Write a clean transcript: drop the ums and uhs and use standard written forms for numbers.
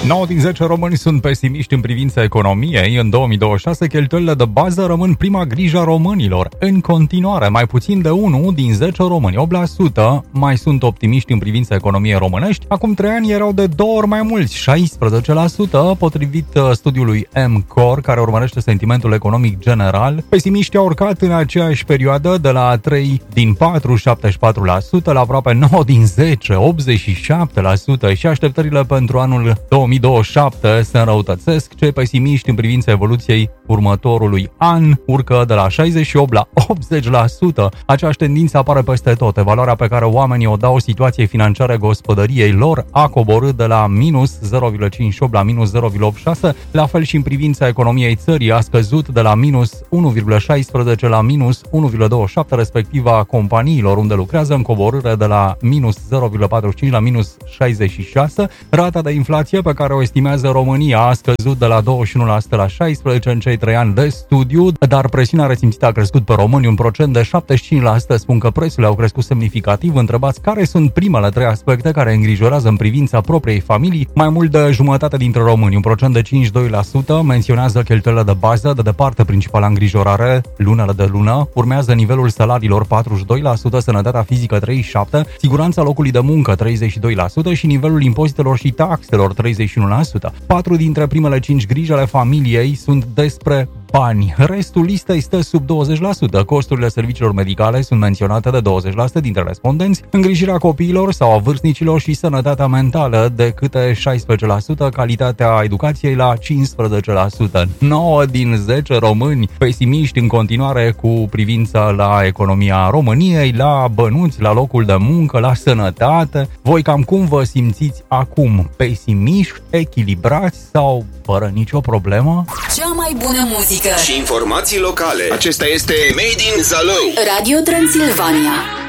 9 din 10 români sunt pesimiști în privința economiei. În 2026, cheltuielile de bază rămân prima grijă a românilor. În continuare, mai puțin de 1 din 10 români, 8%, mai sunt optimiști în privința economiei românești. Acum 3 ani erau de 2 ori mai mulți, 16%, potrivit studiului M-Core, care urmărește sentimentul economic general. Pesimiștii au urcat în aceeași perioadă de la 3 din 4, 74%, la aproape 9 din 10, 87%, și așteptările pentru anul 2027 se înrăutățesc. Cei pesimiști în privința evoluției următorului an urcă de la 68 la 80%. Aceeași tendință apare peste tot. Valoarea pe care oamenii o dau situației financiare gospodăriei lor a coborât de la minus 0,58 la minus 0,86. La fel și în privința economiei țării a scăzut de la minus 1,16 la minus 1,27, respectiv a companiilor unde lucrează, în coborâre de la minus 0,45 la minus 66. Rata de inflație pe care o estimează România a scăzut de la 21% la 16% în cei 3 ani de studiu, dar presiunea resimțită a crescut pe români. Un procent de 75% spun că prețurile au crescut semnificativ. Întrebați care sunt primele 3 aspecte care îngrijorează în privința propriei familii, mai mult de jumătate dintre români, un procent de 52%, menționează cheltuielile de bază, de departe principala îngrijorare, lunele de lună. Urmează nivelul salariilor, 42%, sănătatea fizică 37%, siguranța locului de muncă 32% și nivelul impozitelor și taxelor 31%. 4 dintre primele 5 griji ale familiei sunt despre bani. Restul listei stă sub 20%. Costurile serviciilor medicale sunt menționate de 20% dintre respondenți, îngrijirea copiilor sau a vârstnicilor și sănătatea mentală de câte 16%, calitatea educației la 15%. 9 din 10 români pesimiști în continuare cu privința la economia României, la bănuți, la locul de muncă, la sănătate. Voi cam cum vă simțiți acum? Pesimiști, echilibrați sau fără nicio problemă? Cea mai bună muzică și informații locale. Acesta este Made in Zalău. Radio Transilvania.